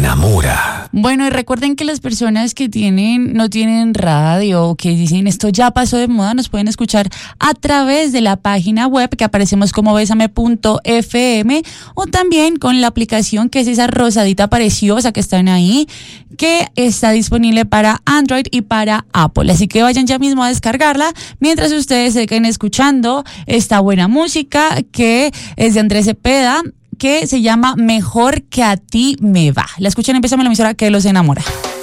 enamora. Bueno, y recuerden que las personas que no tienen radio o que dicen esto ya pasó de moda, nos pueden escuchar a través de la página web que aparecemos como besame.fm o también con la aplicación que es esa rosadita preciosa que están ahí, que está disponible para Android y para Apple. Así que vayan ya mismo a descargarla mientras ustedes se queden escuchando esta buena música que es de Andrés Cepeda, que se llama Mejor que a ti me va. La escuchan en Bésame, la emisora que los enamora.